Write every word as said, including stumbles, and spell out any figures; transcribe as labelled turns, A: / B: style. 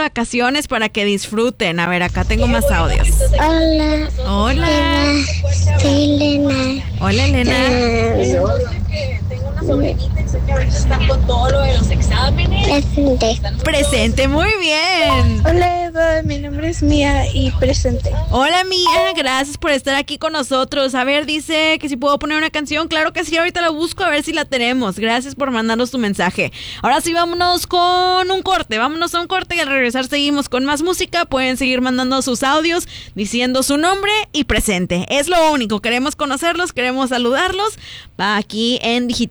A: vacaciones para que disfruten. A ver, acá tengo más audios.
B: Hola.
A: Hola.
B: Eva, soy Elena.
A: Hola, Elena.
C: Tengo una sobrinita y sé que ahorita están con todo lo de los exámenes.
B: Presente.
A: Presente, muy bien.
D: Hola Eva, mi nombre es Mía y presente.
A: Hola, Mía, gracias por estar aquí con nosotros. A ver, dice que si puedo poner una canción. Claro que sí, ahorita la busco a ver si la tenemos. Gracias por mandarnos tu mensaje. Ahora sí, vámonos con un corte. Vámonos a un corte y al regresar seguimos con más música. Pueden seguir mandando sus audios diciendo su nombre y presente. Es lo único. Queremos conocerlos, queremos saludarlos. Va aquí en Digital